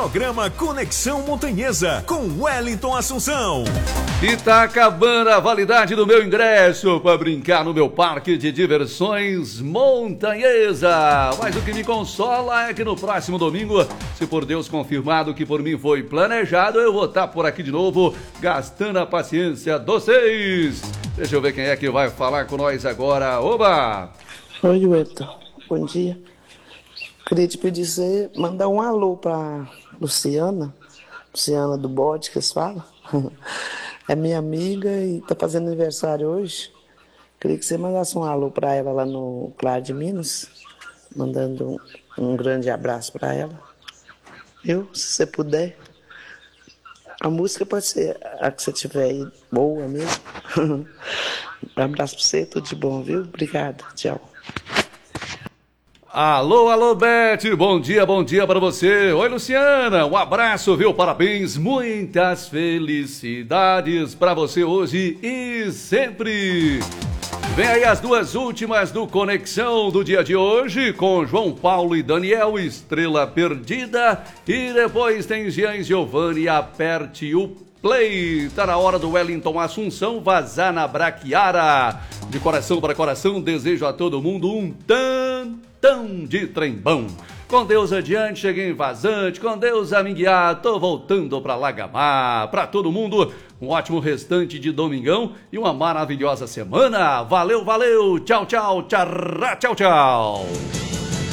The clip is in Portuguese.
Programa Conexão Montanhesa com Wellington Assunção. E tá acabando a validade do meu ingresso para brincar no meu parque de diversões Montanhesa. Mas o que me consola é que no próximo domingo, se por Deus confirmado que por mim foi planejado, eu vou estar por aqui de novo, gastando a paciência de vocês. Deixa eu ver quem é que vai falar com nós agora. Oba! Oi, Wellington. Bom dia. Queria te pedir você mandar um alô pra Luciana do Bode, que eles falam. É minha amiga e tá fazendo aniversário hoje. Queria que você mandasse um alô pra ela lá no Claro de Minas, mandando um grande abraço pra ela. Se você puder. A música pode ser a que você tiver aí, boa mesmo. Um abraço pra você, tudo de bom, viu? Obrigada, tchau. Alô, Beth, bom dia para você. Oi, Luciana, um abraço, viu? Parabéns, muitas felicidades para você hoje e sempre. Vem aí as duas últimas do Conexão do dia de hoje, com João Paulo e Daniel, Estrela Perdida. E depois tem Jean e Giovanni, Aperte o Play. Tá na hora do Wellington Assunção vazar na braquiara. De coração para coração, desejo a todo mundo um tantão de trembão. Com Deus adiante, cheguei em vazante, com Deus a me guiar, tô voltando pra Lagamar. Pra todo mundo, um ótimo restante de domingão e uma maravilhosa semana. Valeu, tchau, tchau.